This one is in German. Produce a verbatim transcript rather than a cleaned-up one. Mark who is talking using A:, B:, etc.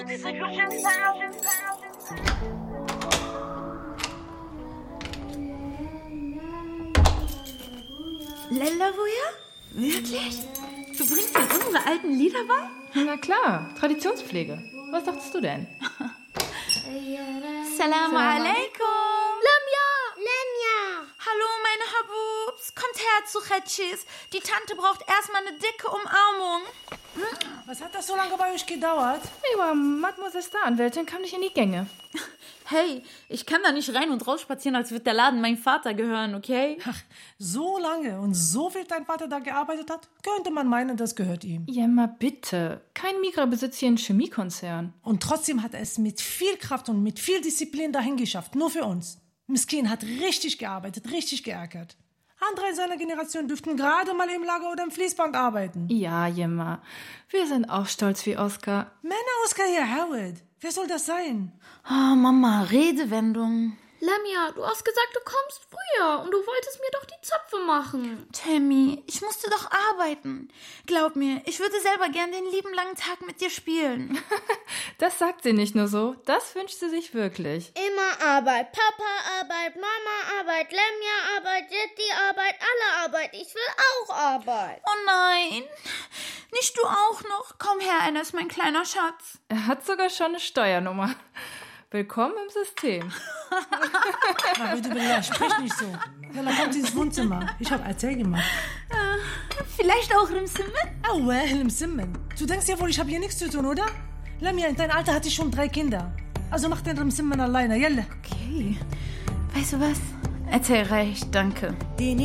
A: Lelawuja? Wirklich? Du bringst mir unsere alten Lieder bei?
B: Na klar, Traditionspflege. Was dachtest du denn?
A: Salam alaikum.
C: Lamia! Lamia!
A: Hallo, meine Habubs. Kommt her zu Chetschis. Die Tante braucht erstmal eine dicke Umarmung.
D: Was hat das so lange bei euch gedauert?
B: Ja, Mademoiselle Staranwältin kam nicht in die Gänge.
A: Hey, ich kann da nicht rein und raus spazieren, als würde der Laden meinem Vater gehören, okay?
D: Ach, so lange und so viel dein Vater da gearbeitet hat, könnte man meinen, das gehört ihm.
B: Ja, mal bitte. Kein Migra besitzt hier einen Chemiekonzern.
D: Und trotzdem hat er es mit viel Kraft und mit viel Disziplin dahin geschafft, nur für uns. Miskin hat richtig gearbeitet, richtig geackert. Andere in seiner Generation dürften gerade mal im Lager oder im Fließband arbeiten.
B: Ja, Jemma. Wir sind auch stolz wie Oskar.
D: Männer Oskar hier, Howard. Wer soll das sein?
A: Oh, Mama, Redewendung.
C: Lamia, du hast gesagt, du kommst früher und du wolltest mir doch die Zöpfe machen.
A: Tammy, ich musste doch arbeiten. Glaub mir, ich würde selber gern den lieben langen Tag mit dir spielen.
B: Das sagt sie nicht nur so, das wünscht sie sich wirklich.
C: Immer Arbeit. Papa Arbeit, Mama Arbeit, Lamia Arbeit, Jetti Arbeit, alle Arbeit. Ich will auch Arbeit.
A: Oh nein, nicht du auch noch? Komm her, Anna ist mein kleiner Schatz.
B: Er hat sogar schon eine Steuernummer. Willkommen im System.
D: Aber bitte, Bella, sprich nicht so. Ja, dann kommt sie ins Wohnzimmer. Ich habe Erzähl gemacht.
A: Äh, vielleicht auch im Zimmer?
D: Oh, well, im Zimmer. Du denkst ja wohl, ich habe hier nichts zu tun, oder? Lamia, in deinem Alter hatte ich schon drei Kinder. Also mach den im Zimmer alleine, jelle.
A: Okay. Weißt du was? Erzähl reicht, danke.